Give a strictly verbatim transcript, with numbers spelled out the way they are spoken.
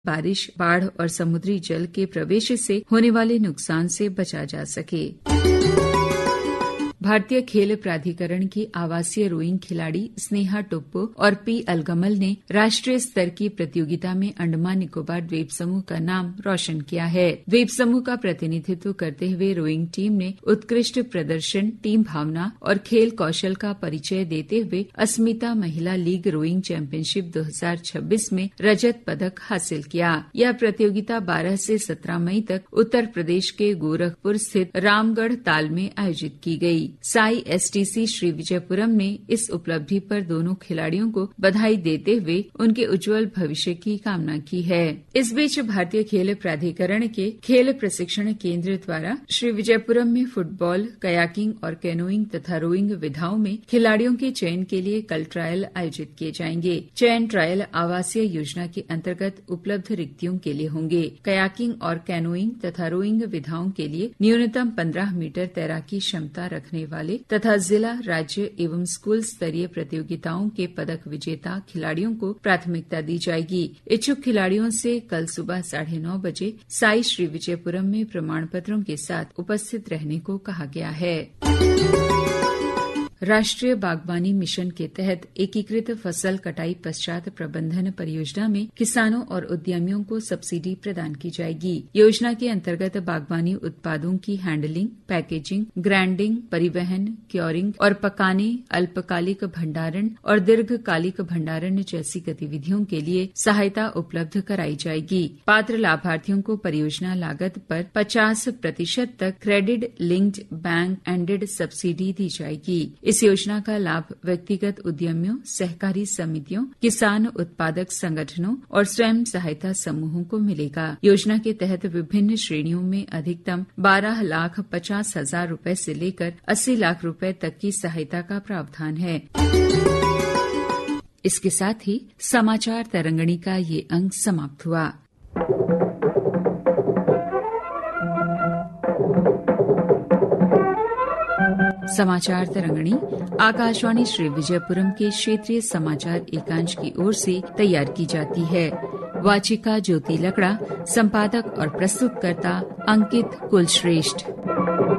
बारिश, बाढ़ और समुद्री जल के प्रवेश से होने वाले नुकसान से बचा जा सके। भारतीय खेल प्राधिकरण की आवासीय रोइंग खिलाड़ी स्नेहा टोप्पो और पी अलगमल ने राष्ट्रीय स्तर की प्रतियोगिता में अंडमान निकोबार द्वीप समूह का नाम रोशन किया है। द्वीप समूह का प्रतिनिधित्व करते हुए रोइंग टीम ने उत्कृष्ट प्रदर्शन, टीम भावना और खेल कौशल का परिचय देते हुए अस्मिता महिला लीग रोइंग चैंपियनशिप दो हज़ार छब्बीस में रजत पदक हासिल किया। यह प्रतियोगिता बारह से सत्रह मई तक उत्तर प्रदेश के गोरखपुर स्थित रामगढ़ ताल में आयोजित की गई। साई एसटीसी श्री विजयपुरम ने इस उपलब्धि पर दोनों खिलाड़ियों को बधाई देते हुए उनके उज्जवल भविष्य की कामना की है। इस बीच भारतीय खेल प्राधिकरण के खेल प्रशिक्षण केंद्र द्वारा श्री विजयपुरम में फुटबॉल, कयाकिंग और कैनोइंग तथा रोइंग विधाओं में खिलाड़ियों के चयन के लिए कल ट्रायल आयोजित किए जाएंगे। चयन ट्रायल आवासीय योजना के अंतर्गत उपलब्ध रिक्तियों के लिए होंगे। कयाकिंग और कैनोइंग तथा रोइंग विधाओं के लिए न्यूनतम पंद्रह मीटर तैराकी क्षमता रखने वाले तथा जिला, राज्य एवं स्कूल स्तरीय प्रतियोगिताओं के पदक विजेता खिलाड़ियों को प्राथमिकता दी जाएगी। इच्छुक खिलाड़ियों से कल सुबह साढ़े नौ बजे साई श्री विजयपुरम में प्रमाण पत्रों के साथ उपस्थित रहने को कहा गया है। राष्ट्रीय बागवानी मिशन के तहत एकीकृत फसल कटाई पश्चात प्रबंधन परियोजना में किसानों और उद्यमियों को सब्सिडी प्रदान की जाएगी। योजना के अंतर्गत बागवानी उत्पादों की हैंडलिंग, पैकेजिंग, ग्राइंडिंग, परिवहन, क्योरिंग और पकाने, अल्पकालिक भंडारण और दीर्घकालिक भंडारण जैसी गतिविधियों के लिए सहायता उपलब्ध कराई जाएगी। पात्र लाभार्थियों को परियोजना लागत पर पचास प्रतिशत तक credit linked bank ended subsidy दी जाएगी। इस योजना का लाभ व्यक्तिगत उद्यमियों, सहकारी समितियों, किसान उत्पादक संगठनों और स्वयं सहायता समूहों को मिलेगा। योजना के तहत विभिन्न श्रेणियों में अधिकतम बारह लाख पचास हजार रूपये से लेकर अस्सी लाख रूपये तक की सहायता का प्रावधान है। इसके साथ ही समाचार तरंगिणी का ये अंक समाप्त हुआ। समाचार तरंगिणी आकाशवाणी श्री विजयपुरम के क्षेत्रीय समाचार एकांश की ओर से तैयार की जाती है। वाचिका ज्योति लकड़ा, संपादक और प्रस्तुतकर्ता अंकित कुलश्रेष्ठ।